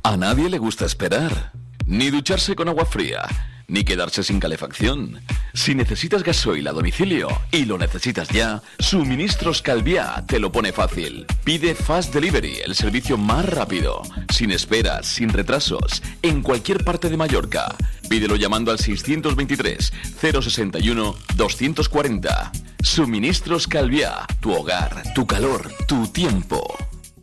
A nadie le gusta esperar, ni ducharse con agua fría, ni quedarse sin calefacción. Si necesitas gasoil a domicilio y lo necesitas ya, Suministros Calviá te lo pone fácil. Pide Fast Delivery, el servicio más rápido, sin esperas, sin retrasos, en cualquier parte de Mallorca. Pídelo llamando al 623 061 240. Suministros Calviá, tu hogar, tu calor, tu tiempo.